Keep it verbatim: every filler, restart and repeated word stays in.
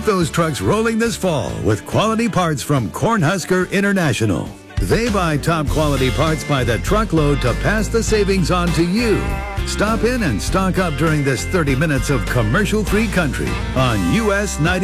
those trucks rolling this fall with quality parts from Cornhusker International. They buy top quality parts by the truckload to pass the savings on to you. Stop in and stock up during this thirty minutes of commercial-free country on U S ninety.